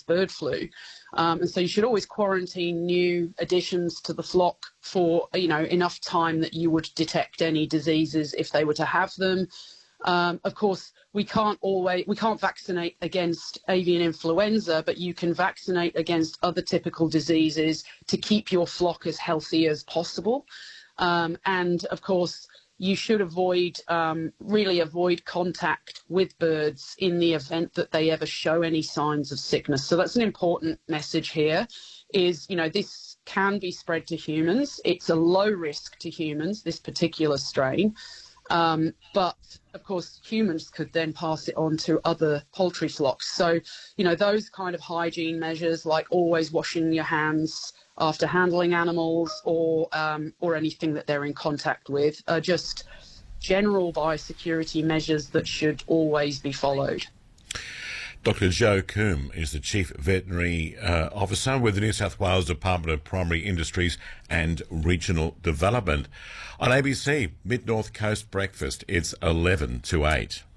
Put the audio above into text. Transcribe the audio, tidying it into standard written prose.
bird flu. And so you should always quarantine new additions to the flock for, enough time that you would detect any diseases if they were to have them. Of course, we can't vaccinate against avian influenza, but you can vaccinate against other typical diseases to keep your flock as healthy as possible. And of course, you should really avoid contact with birds in the event that they ever show any signs of sickness. So that's an important message here is, this can be spread to humans. It's a low risk to humans, this particular strain. But of course, humans could then pass it on to other poultry flocks. So, those kind of hygiene measures, like always washing your hands after handling animals or anything that they're in contact with, are just general biosecurity measures that should always be followed. Dr. Jo Coombe is the Chief Veterinary Officer with the New South Wales Department of Primary Industries and Regional Development. On ABC, Mid-North Coast Breakfast, it's 11 to 8.